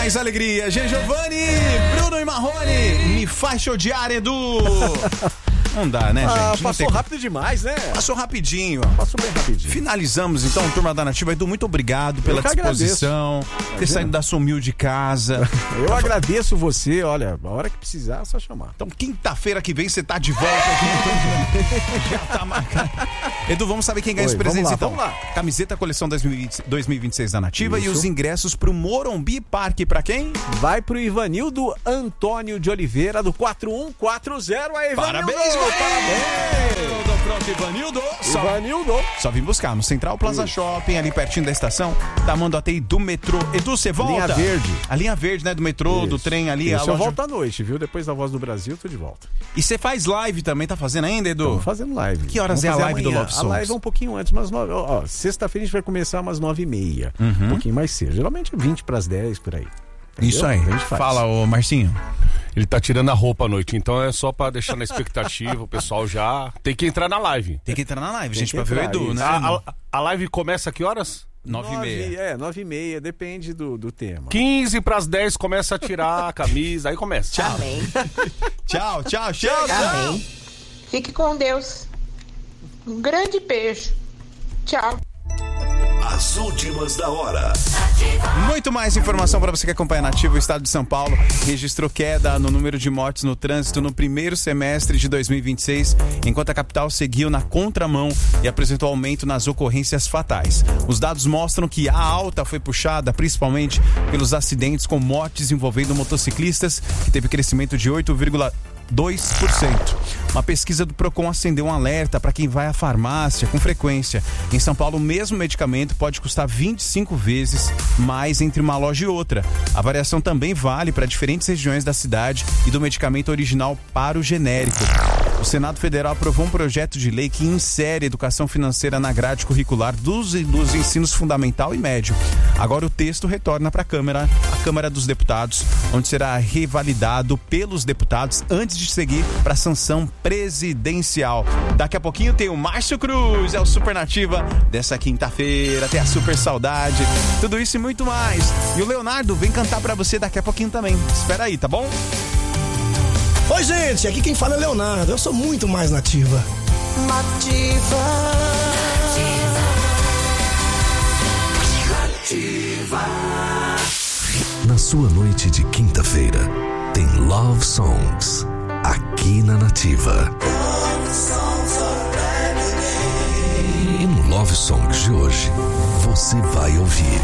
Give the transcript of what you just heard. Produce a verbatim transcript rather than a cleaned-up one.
Mais alegria, G. Giovanni, Bruno e Marrone, me faz te odiar, Edu. Não dá, né, ah, gente? Passou tem... rápido demais, né? Passou rapidinho. Passou bem rapidinho. Finalizamos, então, Turma da Nativa. Edu, muito obrigado pela disposição, agradeço. ter saído da sua humilde casa. Eu tá agradeço você, olha, a hora que precisar é só chamar. Então, quinta-feira que vem você tá de volta aqui. Já tá marcado. Edu, vamos saber quem ganha Oi, os presentes, vamos lá, então. Vamos lá. Camiseta coleção dois mil e vinte e seis da Nativa. Isso. E os ingressos pro Morumbi Parque, pra quem? Vai pro Ivanildo Antônio de Oliveira, do quatro um quatro zero. Aí, Parabéns, Ivanildo! Parabéns! Tô pronto, Ivanildo. Só, Ivanildo. Só vim buscar no Central Plaza Isso. Shopping, ali pertinho da estação, da Manduateí do metrô. Edu, você volta? Linha Verde. A linha verde, né, do metrô, Isso. do trem ali. Isso, a eu loja... volto à noite, viu? Depois da Voz do Brasil, tô de volta. E você faz live também, tá fazendo ainda, Edu? Estamos fazendo live. Que horas Vamos é a live amanhã. do Love Songs? A live é um pouquinho antes, umas nove. Ó, ó, sexta-feira a gente vai começar umas nove e meia. Uhum. Um pouquinho mais cedo. Geralmente é vinte para as dez, por aí. Entendeu? Isso aí. Fala, ô Marcinho. Ele tá tirando a roupa à noite, então é só pra deixar na expectativa, o pessoal já tem que entrar na live. Tem que entrar na live, Tem gente, pra entrar, ver o Edu, isso. né? A, a, a live começa a que horas? Nove e meia. É, nove e meia, depende do, do tema. quinze pras dez começa a tirar a camisa, aí começa. Tchau. Amém. Tchau, tchau, tchau, tchau. Amém. Fique com Deus. Um grande beijo. Tchau. As últimas da hora. Muito mais informação para você que acompanha a Nativa. O estado de São Paulo registrou queda no número de mortes no trânsito no primeiro semestre de dois mil e vinte e seis, enquanto a capital seguiu na contramão e apresentou aumento nas ocorrências fatais. Os dados mostram que a alta foi puxada principalmente pelos acidentes com mortes envolvendo motociclistas, que teve crescimento de oito vírgula dois por cento. Uma pesquisa do Procon acendeu um alerta para quem vai à farmácia com frequência. Em São Paulo, o mesmo medicamento pode custar vinte e cinco vezes mais entre uma loja e outra. A variação também vale para diferentes regiões da cidade e do medicamento original para o genérico. O Senado Federal aprovou um projeto de lei que insere educação financeira na grade curricular dos, dos ensinos fundamental e médio. Agora o texto retorna para a Câmara, a Câmara dos Deputados, onde será revalidado pelos deputados antes de seguir para a sanção presidencial. Daqui a pouquinho tem o Márcio Cruz, é o Super Nativa dessa quinta-feira, tem a Super Saudade, tudo isso e muito mais. E o Leonardo vem cantar para você daqui a pouquinho também. Espera aí, tá bom? Oi, gente, aqui quem fala é Leonardo. Eu sou muito mais nativa. Nativa. Nativa. Na sua noite de quinta-feira, tem Love Songs aqui na Nativa. E no Love Songs de hoje, você vai ouvir